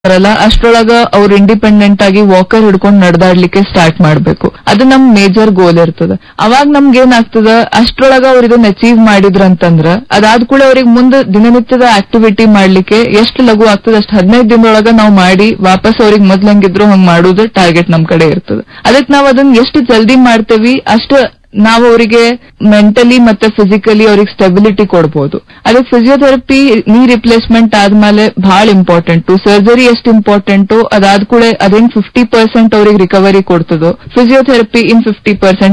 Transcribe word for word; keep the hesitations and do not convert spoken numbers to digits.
ರಲ್ಲ ಅಷ್ಟ್ರೊಳಗ ಅವ್ರು ಇಂಡಿಪೆಂಡೆಂಟ್ ಆಗಿ ವಾಕರ್ ಹಿಡ್ಕೊಂಡ್ ನಡೆದಾಡ್ಲಿಕ್ಕೆ ಸ್ಟಾರ್ಟ್ ಮಾಡ್ಬೇಕು. ಅದು ನಮ್ ಮೇಜರ್ ಗೋಲ್ ಇರ್ತದ. ಅವಾಗ ನಮ್ಗೆ ಏನಾಗ್ತದ, ಅಷ್ಟ್ರೊಳಗ ಅವ್ರ ಇದನ್ನ ಅಚೀವ್ ಮಾಡಿದ್ರಂತಂದ್ರ ಅದಾದ್ ಕೂಡ ಅವ್ರಿಗೆ ಮುಂದೆ ದಿನನಿತ್ಯದ ಆಕ್ಟಿವಿಟಿ ಮಾಡ್ಲಿಕ್ಕೆ ಎಷ್ಟು ಲಘು ಆಗ್ತದ, ಅಷ್ಟ್ ಹದಿನೈದು ದಿನದೊಳಗ ನಾವು ಮಾಡಿ ವಾಪಸ್ ಅವ್ರಿಗೆ ಮೊದ್ಲಂಗಿದ್ರು ಹಂಗ್ ಮಾಡುದು ಟಾರ್ಗೆಟ್ ನಮ್ ಕಡೆ ಇರ್ತದ. ಅದಕ್ಕೆ ನಾವ್ ಅದನ್ನ ಎಷ್ಟು ಜಲ್ದಿ ಮಾಡ್ತೇವಿ ಅಷ್ಟು ನಾವು ಅವರಿಗೆ ಮೆಂಟಲಿ ಮತ್ತೆ ಫಿಸಿಕಲಿ ಅವ್ರಿಗೆ ಸ್ಟೆಬಿಲಿಟಿ ಕೊಡ್ಬೋದು. ಅದಕ್ಕೆ ಫಿಸಿಯೋಥೆರಪಿ ನೀ ರಿಪ್ಲೇಸ್ಮೆಂಟ್ ಆದ್ಮೇಲೆ ಬಹಳ ಇಂಪಾರ್ಟೆಂಟು. ಸರ್ಜರಿ ಎಷ್ಟು ಇಂಪಾರ್ಟೆಂಟು, ಅದಾದ್ ಕೂಡ ಅದೇನ್ ಫಿಫ್ಟಿ ಪರ್ಸೆಂಟ್ ಅವ್ರಿಗೆ recovery ಕೊಡ್ತದೋ, physiotherapy in fifty percent